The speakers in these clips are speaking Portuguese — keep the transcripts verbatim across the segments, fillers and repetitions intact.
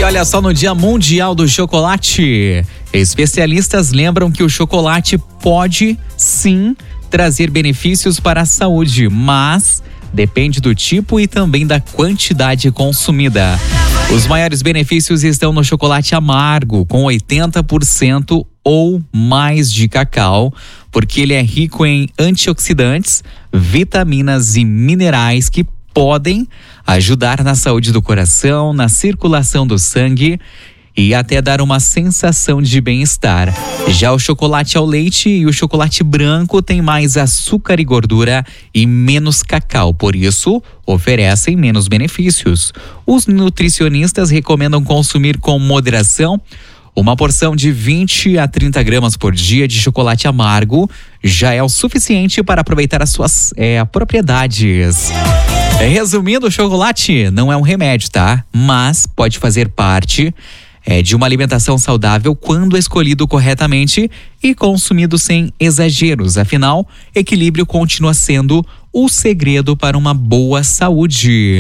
olha só, no Dia Mundial do Chocolate, especialistas lembram que o chocolate pode sim trazer benefícios para a saúde, mas depende do tipo e também da quantidade consumida. Os maiores benefícios estão no chocolate amargo, com oitenta por cento ou mais de cacau, porque ele é rico em antioxidantes, vitaminas e minerais que podem ajudar na saúde do coração, na circulação do sangue e até dar uma sensação de bem-estar. Já o chocolate ao leite e o chocolate branco têm mais açúcar e gordura e menos cacau, por isso oferecem menos benefícios. Os nutricionistas recomendam consumir com moderação. Uma porção de vinte a trinta gramas por dia de chocolate amargo já é o suficiente para aproveitar as suas é, propriedades. Resumindo, o chocolate não é um remédio, tá? Mas pode fazer parte é, de uma alimentação saudável quando escolhido corretamente e consumido sem exageros. Afinal, equilíbrio continua sendo o segredo para uma boa saúde.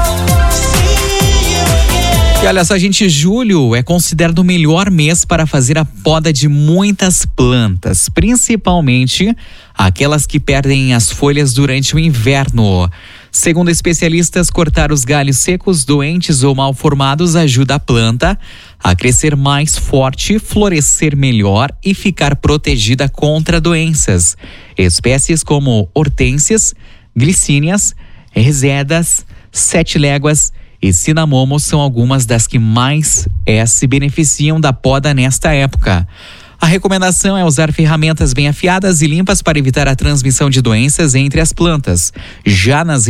E olha só, gente, julho é considerado o melhor mês para fazer a poda de muitas plantas, principalmente aquelas que perdem as folhas durante o inverno. Segundo especialistas, cortar os galhos secos, doentes ou mal formados ajuda a planta a crescer mais forte, florescer melhor e ficar protegida contra doenças. Espécies como hortênsias, glicínias, resedas, sete léguas e cinamomo são algumas das que mais é, se beneficiam da poda nesta época. A recomendação é usar ferramentas bem afiadas e limpas para evitar a transmissão de doenças entre as plantas. Já nas